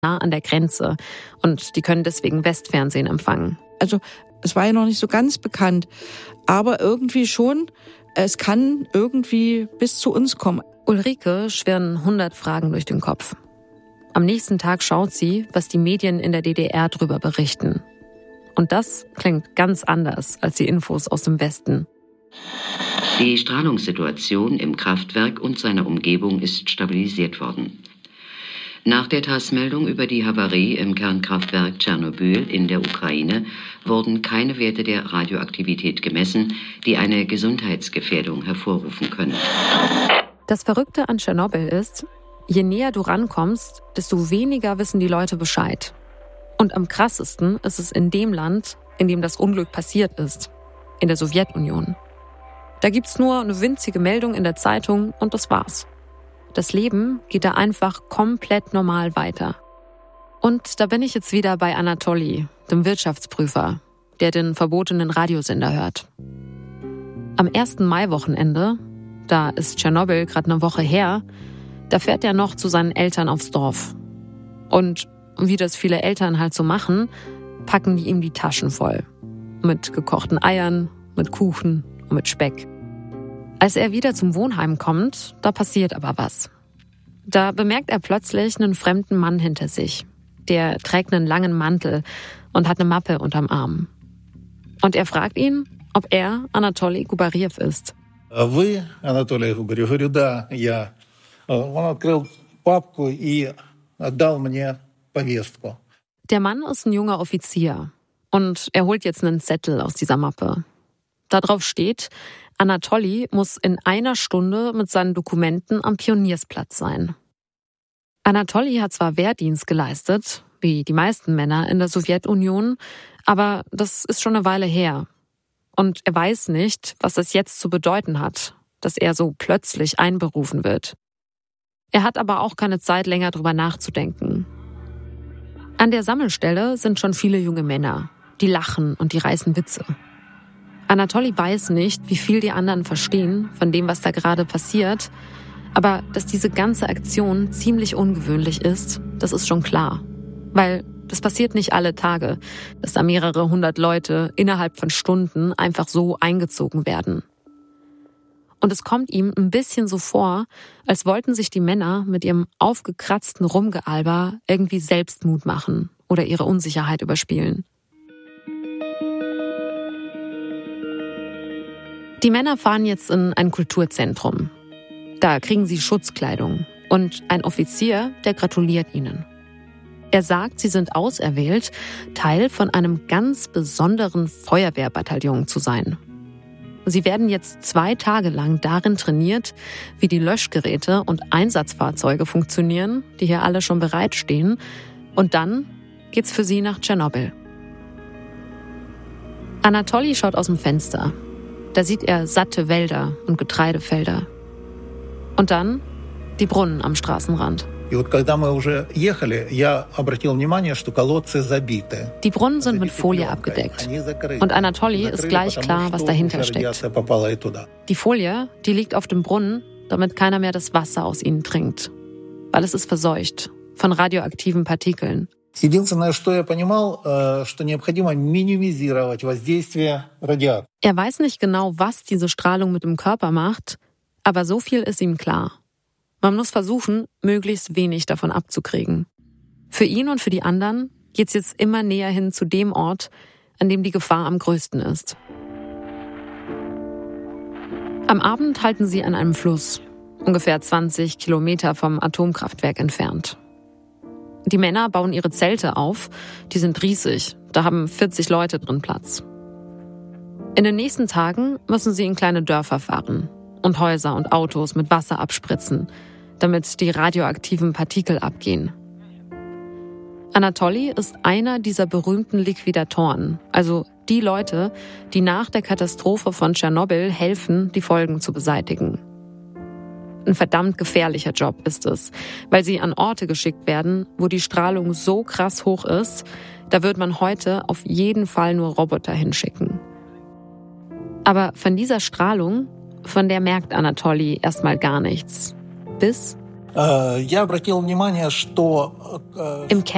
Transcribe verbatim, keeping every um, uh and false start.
nah an der Grenze und die können deswegen Westfernsehen empfangen. Also es war ja noch nicht so ganz bekannt, aber irgendwie schon, es kann irgendwie bis zu uns kommen. Ulrike schwirren hundert Fragen durch den Kopf. Am nächsten Tag schaut sie, was die Medien in der D D R drüber berichten. Und das klingt ganz anders als die Infos aus dem Westen. Die Strahlungssituation im Kraftwerk und seiner Umgebung ist stabilisiert worden. Nach der TASS-Meldung über die Havarie im Kernkraftwerk Tschernobyl in der Ukraine wurden keine Werte der Radioaktivität gemessen, die eine Gesundheitsgefährdung hervorrufen können. Das Verrückte an Tschernobyl ist, je näher du rankommst, desto weniger wissen die Leute Bescheid. Und am krassesten ist es in dem Land, in dem das Unglück passiert ist, in der Sowjetunion. Da gibt's nur eine winzige Meldung in der Zeitung und das war's. Das Leben geht da einfach komplett normal weiter. Und da bin ich jetzt wieder bei Anatoli, dem Wirtschaftsprüfer, der den verbotenen Radiosender hört. Am ersten Mai-Wochenende, da ist Tschernobyl gerade eine Woche her, da fährt er noch zu seinen Eltern aufs Dorf. Und wie das viele Eltern halt so machen, packen die ihm die Taschen voll. Mit gekochten Eiern, mit Kuchen und mit Speck. Als er wieder zum Wohnheim kommt, da passiert aber was. Da bemerkt er plötzlich einen fremden Mann hinter sich. Der trägt einen langen Mantel und hat eine Mappe unterm Arm. Und er fragt ihn, ob er Anatoli Gubarjew ist. Вы, Анатолий Губарев? Говорю, да, я. Он открыл папку и отдал мне повестку. Der Mann ist ein junger Offizier und er holt jetzt einen Zettel aus dieser Mappe. Da drauf steht, Anatoli muss in einer Stunde mit seinen Dokumenten am Pioniersplatz sein. Anatoli hat zwar Wehrdienst geleistet, wie die meisten Männer in der Sowjetunion, aber das ist schon eine Weile her. Und er weiß nicht, was das jetzt zu bedeuten hat, dass er so plötzlich einberufen wird. Er hat aber auch keine Zeit, länger drüber nachzudenken. An der Sammelstelle sind schon viele junge Männer, die lachen und die reißen Witze. Anatoli weiß nicht, wie viel die anderen verstehen von dem, was da gerade passiert, aber dass diese ganze Aktion ziemlich ungewöhnlich ist, das ist schon klar. Weil das passiert nicht alle Tage, dass da mehrere hundert Leute innerhalb von Stunden einfach so eingezogen werden. Und es kommt ihm ein bisschen so vor, als wollten sich die Männer mit ihrem aufgekratzten Rumgealber irgendwie Selbstmut machen oder ihre Unsicherheit überspielen. Die Männer fahren jetzt in ein Kulturzentrum. Da kriegen sie Schutzkleidung und ein Offizier, der gratuliert ihnen. Er sagt, sie sind auserwählt, Teil von einem ganz besonderen Feuerwehrbataillon zu sein. Sie werden jetzt zwei Tage lang darin trainiert, wie die Löschgeräte und Einsatzfahrzeuge funktionieren, die hier alle schon bereitstehen. Und dann geht's für sie nach Tschernobyl. Anatoli schaut aus dem Fenster. Da sieht er satte Wälder und Getreidefelder. Und dann die Brunnen am Straßenrand. Die Brunnen sind mit Folie abgedeckt. Und Anatoli ist gleich klar, was dahinter steckt. Die Folie, die liegt auf dem Brunnen, damit keiner mehr das Wasser aus ihnen trinkt. Weil es ist verseucht von radioaktiven Partikeln. Единственное, что я понимал, что необходимо минимизировать воздействие радиации. Er weiß nicht genau, was diese Strahlung mit dem Körper macht, aber so viel ist ihm klar. Man muss versuchen, möglichst wenig davon abzukriegen. Für ihn und für die anderen geht's jetzt immer näher hin zu dem Ort, an dem die Gefahr am größten ist. Am Abend halten sie an einem Fluss, ungefähr zwanzig Kilometer vom Atomkraftwerk entfernt. Die Männer bauen ihre Zelte auf, die sind riesig, da haben vierzig Leute drin Platz. In den nächsten Tagen müssen sie in kleine Dörfer fahren und Häuser und Autos mit Wasser abspritzen, damit die radioaktiven Partikel abgehen. Anatoli ist einer dieser berühmten Liquidatoren, also die Leute, die nach der Katastrophe von Tschernobyl helfen, die Folgen zu beseitigen. Ein verdammt gefährlicher Job ist es, weil sie an Orte geschickt werden, wo die Strahlung so krass hoch ist, da wird man heute auf jeden Fall nur Roboter hinschicken. Aber von dieser Strahlung, von der merkt Anatoli erstmal gar nichts. Bis Я обратил внимание, что im